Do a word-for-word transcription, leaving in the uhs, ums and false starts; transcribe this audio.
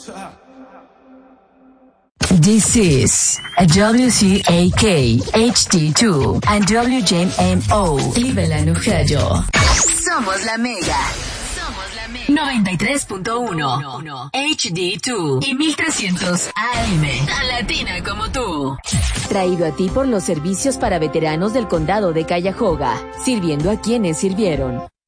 This is a W C A K H D two and W J M O Cleveland, Ohio. Somos la Mega. Somos la Mega. noventa y tres punto uno H D dos y mil trescientos A M. Tan latina como tú. Traído a ti por los servicios para veteranos del condado de Cuyahoga, sirviendo a quienes sirvieron.